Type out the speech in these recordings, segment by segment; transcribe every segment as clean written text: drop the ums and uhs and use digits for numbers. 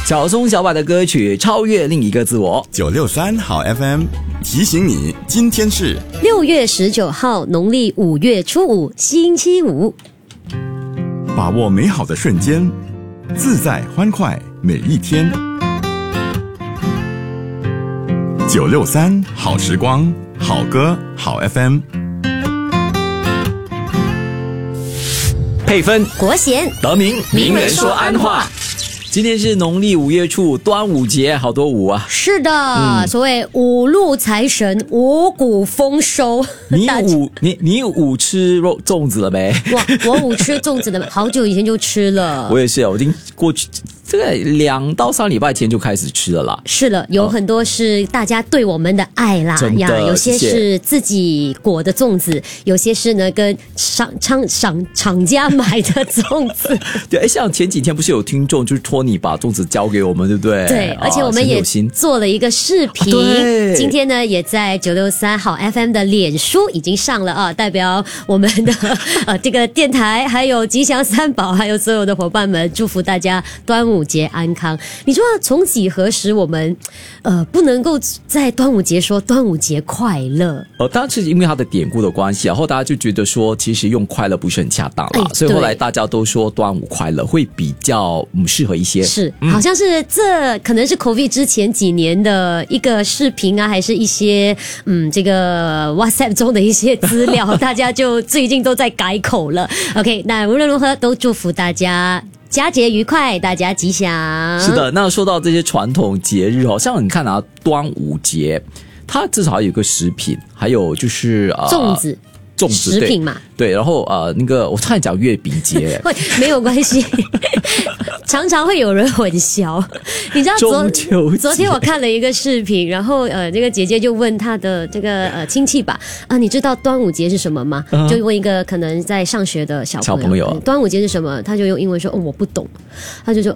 小松小柏的歌曲《超越另一个自我》。 963好 FM 提醒你，今天是 6月19号，农历5月初5，星期五。 把握美好的瞬间，自在欢快每一天。963好时光，好歌好 FM。 配分国贤得名名人说安话。今天是农历5月初5，端午节，好多五啊！ 是的，所谓五路财神，五谷丰收。 你五吃肉粽子了没？ 我五吃粽子了，好久以前就吃了。 我也是，我已经过去这个2到3礼拜前就开始吃了啦。 是了，有很多是大家对我们的爱啦， 真的有些是自己裹的粽子，有些是呢跟厂家买的粽子。 对，像前几天不是有听众就是托你把粽子交给我们，对不对？ 对，而且我们也做了一个视频，今天呢也在963好 FM 的脸书已经上了啊，代表我们的这个电台，还有吉祥三宝，还有所有的伙伴们，祝福大家端午节安康。你说从几何时我们不能够在端午节说端午节快乐？ 当然是因为它的典故的关系，然后大家就觉得说其实用快乐不是很恰当啦，所以后来大家都说端午快乐会比较适合一些。 是，好像是这可能是 COVID 之前几年的一个视频啊，还是一些这个 WhatsApp 中的一些资料，大家就最近都在改口了。OK， 那无论如何都祝福大家佳节愉快，大家吉祥。 是的，那说到这些传统节日像你看啊，端午节它至少有个食品，还有就是粽子食品嘛， 对，然后那个我差点讲月饼节， 没有关系，常常会有人混淆。你知道昨天我看了一个视频，然后这个姐姐就问她的这个亲戚吧，你知道端午节是什么吗？就问一个可能在上学的小朋友，端午节是什么？他就用英文说我不懂，他就说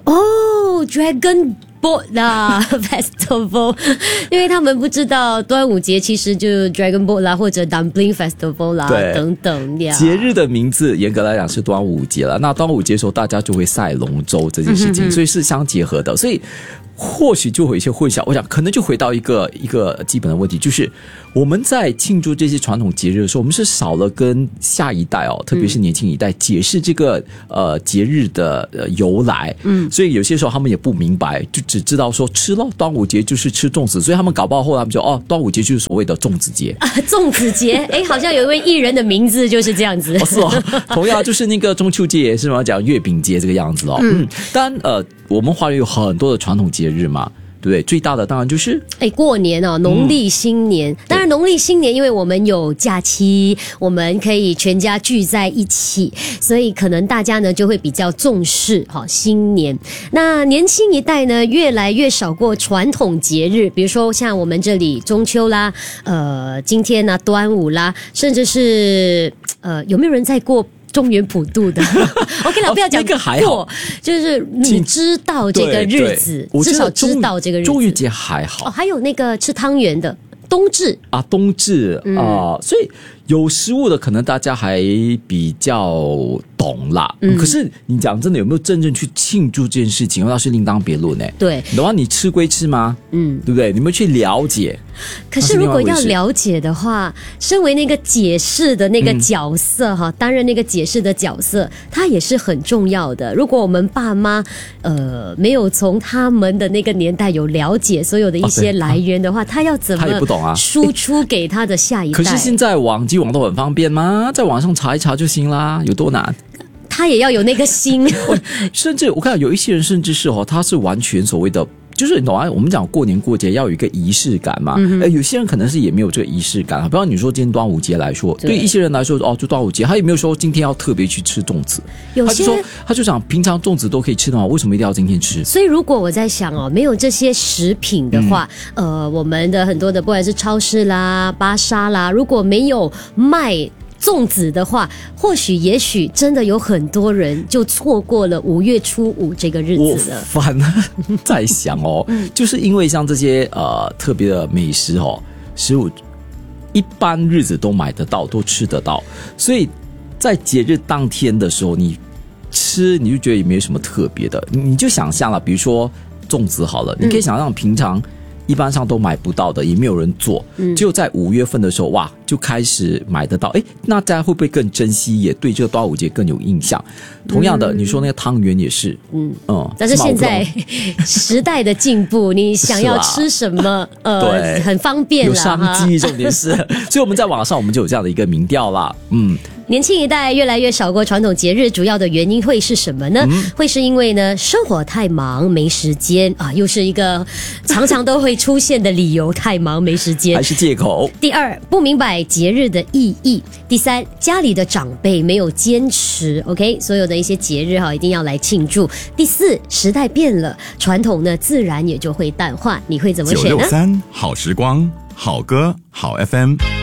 Dragon Boat 啦Festival， 因为他们不知道端午节其实就 Dragon Boat 啦，或者 Dumpling Festival 啦等等呀。 节日的名字严格来讲是端午节了，那端午节的时候大家就会赛龙舟这件事情，所以是相结合的，所以或许就会有一些混淆。我想可能就回到一个基本的问题，就是我们在庆祝这些传统节日的时候，我们是少了跟下一代特别是年轻一代解释这个节日的由来，所以有些时候他们也不明白，就只知道说吃了端午节就是吃粽子，所以他们搞不好后来他们就端午节就是所谓的粽子节粽子节，好像有一位艺人的名字就是这样子。 是同样就是那个中秋节也是嘛，讲月饼节这个样子当然我们华人有很多的传统节日嘛，对不对？最大的当然就是过年农历新年。当然农历新年因为我们有假期，我们可以全家聚在一起，所以可能大家呢就会比较重视新年。那年轻一代呢越来越少过传统节日，比如说像我们这里中秋啦，今天呢端午啦，甚至是有没有人在过中元普渡的？OK 了，不要讲过，还好，就是你知道这个日子，至少知道这个日子。 中元节还好， 还有那个吃汤圆的冬至所以有食物的可能大家还比较懂啦，可是你讲真的有没有真正去庆祝这件事情，那是另当别论对， 然后你吃归吃吗？对不对？你们去了解。 可是如果要了解的话，身为那个解释的那个角色担任那个解释的角色，它也是很重要的。如果我们爸妈没有从他们的那个年代有了解所有的一些来源的话，他要怎么他也不懂输出给他的下一代？ 可是现在网都很方便吗？在网上查一查就行啦，有多难？ 他也要有那个心甚至我看有一些人甚至是他是完全所谓的，就是你懂啊？我们讲过年过节要有一个仪式感嘛，有些人可能是也没有这个仪式感。比方你说今天端午节来说，对一些人来说就端午节，他也没有说今天要特别去吃粽子，他就想平常粽子都可以吃的嘛，为什么一定要今天吃？ 所以如果我在想没有这些食品的话，我们的很多的不管是超市啦、巴沙啦，如果没有卖粽子的话，或许也许真的有很多人就错过了5月初5这个日子了。 我反而在想就是因为像这些特别的美食食物一般日子都买得到，都吃得到，所以在节日当天的时候你吃你就觉得也没有什么特别的。你就想象了，比如说粽子好了，你可以想象平常一般上都买不到的，也没有人做，只有在5月份的时候，哇，就开始买得到。那大家会不会更珍惜，也对这个端午节更有印象？同样的，你说那个汤圆也是， 但是现在时代的进步，你想要吃什么， 对， 很方便有啦， 商机，重点是，所以我们在网上我们就有这样的一个民调啦， 年轻一代越来越少过传统节日，主要的原因会是什么呢？会是因为呢生活太忙没时间啊，又是一个常常都会出现的理由，太忙没时间， 还是借口。 第二，不明白节日的意义。第三，家里的长辈没有坚持 ，OK， 所有的一些节日一定要来庆祝。第四，时代变了，传统呢自然也就会淡化。你会怎么选呢？ 963好时光，好歌好 FM。